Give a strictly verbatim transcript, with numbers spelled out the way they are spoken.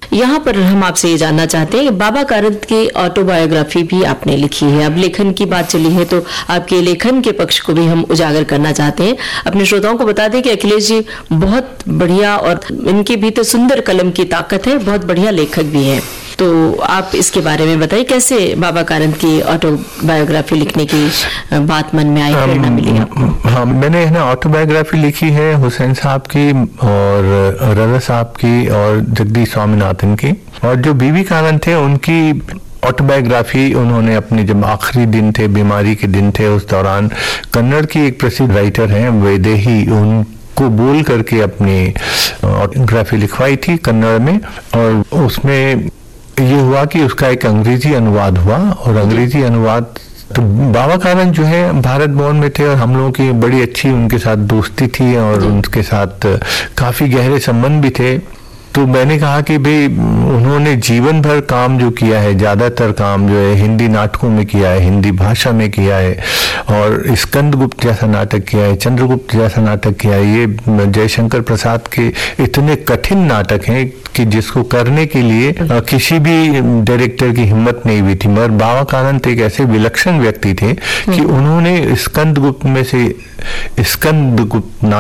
यहाँ पर हम आपसे ये जानना चाहते हैं कि बाबा कारंत की ऑटोबायोग्राफी भी आपने लिखी है। अब लेखन की बात चली है तो आपके लेखन के पक्ष को भी हम उजागर करना चाहते हैं। अपने श्रोताओं को बता दें कि अखिलेश जी बहुत बढ़िया और इनके भीतर सुंदर कलम की ताकत है, बहुत बढ़िया लेखक भी हैं। तो आप इसके बारे में बताइए, कैसे बाबा कारंत की ऑटोबायोग्राफी लिखने की बात मन में आई, प्रेरणा मिली आपको? हाँ, मैंने है ना ऑटोबायोग्राफी लिखी है हुसैन साहब की और रजा साहब की और जगदीश स्वामीनाथन की। और जो बीबी कारंत थे उनकी ऑटोबायोग्राफी उन्होंने अपने जब आखिरी दिन थे, बीमारी के दिन थे, उस दौरान कन्नड़ की एक प्रसिद्ध राइटर हैं वैदेही, उन को बोल करके अपनी ऑटोग्राफी लिखवाई थी कन्नड़ में। और उसमें ये हुआ कि उसका एक अंग्रेजी अनुवाद हुआ और अंग्रेजी अनुवाद तो बाबा कारंत जो है भारत भवन में थे और हम लोगों की बड़ी अच्छी उनके साथ दोस्ती थी और उनके साथ काफी गहरे संबंध भी थे। तो मैंने कहा कि भाई उन्होंने जीवन भर काम जो किया है, ज़्यादातर काम जो है हिंदी नाटकों में किया है, हिंदी भाषा में किया है और स्कंदगुप्त जैसा नाटक किया है, चंद्रगुप्त जैसा नाटक किया है। ये जयशंकर प्रसाद के इतने कठिन नाटक हैं कि जिसको करने के लिए किसी भी डायरेक्टर की हिम्मत नहीं हुई थी। मगर बाबा कारंत एक ऐसे विलक्षण व्यक्ति थे कि उन्होंने स्कंदगुप्त में से स्कंदगुप्त